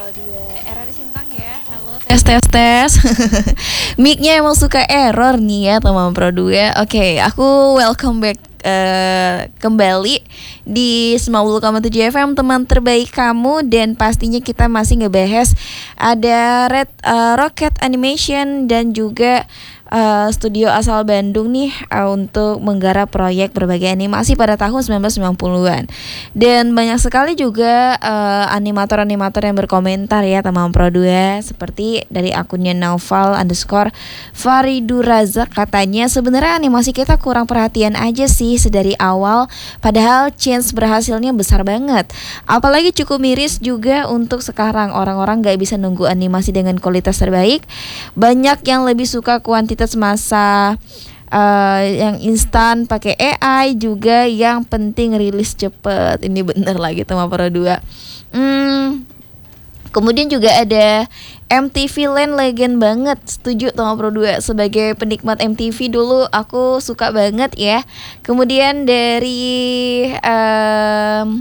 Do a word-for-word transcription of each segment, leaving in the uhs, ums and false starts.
Pro dua R R Sintang ya. Halo, tes tes tes. Mic-nya emang suka error nih ya teman Pro dua. Oke, aku welcome back uh, kembali di sembilan puluh koma tujuh F M, teman terbaik kamu. Dan pastinya kita masih ngebahas ada Red uh, Rocket Animation dan juga Uh, studio asal Bandung nih uh, untuk menggarap proyek berbagai animasi pada tahun sembilan belas sembilan puluhan. Dan banyak sekali juga uh, animator-animator yang berkomentar ya teman Pro dua, seperti dari akunnya Naufal underscore Faridurazak, katanya sebenarnya animasi kita kurang perhatian aja sih sedari awal, padahal chance berhasilnya besar banget. Apalagi cukup miris juga untuk sekarang, orang-orang gak bisa nunggu animasi dengan kualitas terbaik. Banyak yang lebih suka kuantitas masa uh, yang instan pakai A I, juga yang penting rilis cepet. Ini bener lagi teman Pro dua. Hmm, kemudian juga ada M T V Land, legend banget. Setuju teman Pro dua, sebagai penikmat M T V dulu aku suka banget ya. Kemudian dari um,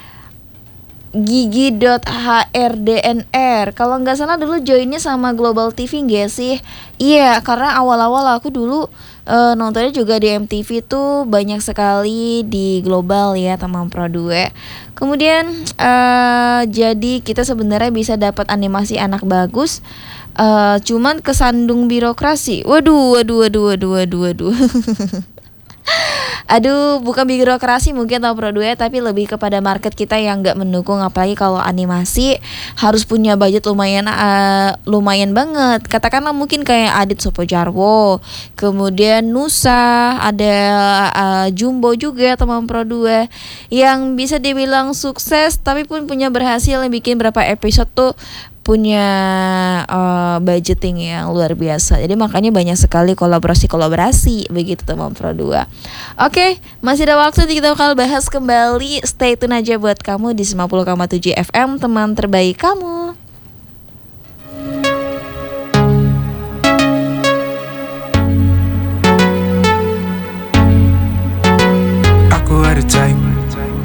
Gigi.hrdnr, kalau nggak salah dulu joinnya sama Global T V nggak sih? Iya, karena awal-awal aku dulu uh, nontonnya juga di M T V tuh banyak sekali di Global ya teman Pro dua. Kemudian uh, jadi kita sebenarnya bisa dapat animasi anak bagus, uh, cuman kesandung birokrasi. Waduh, waduh, waduh, waduh, waduh, waduh. Aduh, bukan birokrasi mungkin tau Pro dua, tapi lebih kepada market kita yang gak mendukung. Apalagi kalau animasi harus punya budget lumayan uh, lumayan banget. Katakanlah mungkin kayak Adit Sopojarwo, kemudian Nusa, ada uh, Jumbo juga teman Pro dua, yang bisa dibilang sukses tapi pun punya berhasil yang bikin berapa episode tuh punya uh, budgeting yang luar biasa. Jadi makanya banyak sekali kolaborasi-kolaborasi begitu teman Pro dua. Oke, masih ada waktu, kita bakal bahas kembali. Stay tune aja buat kamu di sembilan puluh koma tujuh F M, teman terbaik kamu.